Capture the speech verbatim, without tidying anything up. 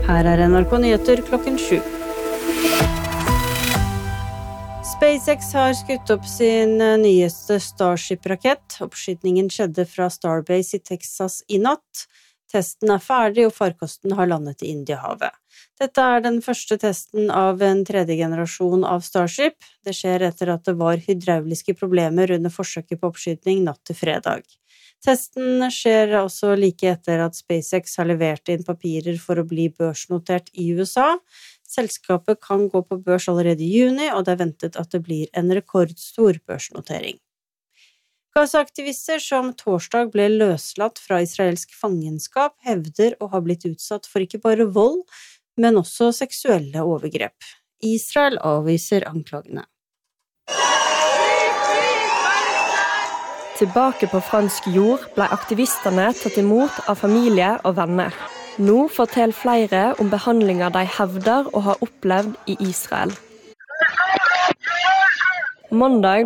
Her er N R K Nyheter klokken sju. SpaceX har skutt opp sin nyeste Starship-rakett. Oppskytningen skjedde fra Starbase i Texas i natt. Testen er ferdig, og farkosten har landet i Indiahavet. Dette er den første testen av en tredje generasjon av Starship. Det skjer etter at det var hydrauliske problemer under forsøket på oppskytning natt til fredag. Testen skjer også like etter at SpaceX har levert inn papirer for å bli børsnotert i U S A. Selskapet kan gå på børs allerede i juni, og det er ventet at det blir en rekordstor børsnotering. Gaza-aktivister som torsdag ble løslatt fra israelsk fangenskap hevder å ha blitt utsatt for ikke bare vold, men også seksuelle overgrep. Israel avviser anklagene. Tilbake på fransk jord ble aktivistene tatt imot av familie og venner. Nå forteller flere om behandlinger de hevder å ha opplevd i Israel. Mandag